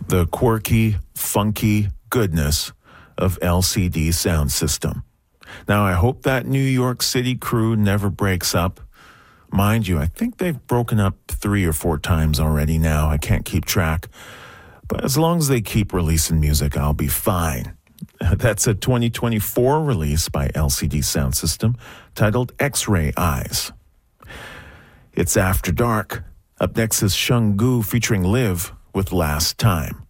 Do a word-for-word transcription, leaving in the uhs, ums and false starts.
the quirky, funky goodness of L C D Sound System. Now, I hope that New York City crew never breaks up. Mind you, I think they've broken up three or four times already now. I can't keep track. But as long as they keep releasing music, I'll be fine. That's a twenty twenty-four release by L C D Sound System titled X-Ray Eyes. It's After Dark. Up next is Shung Gu featuring Liv with Last Time.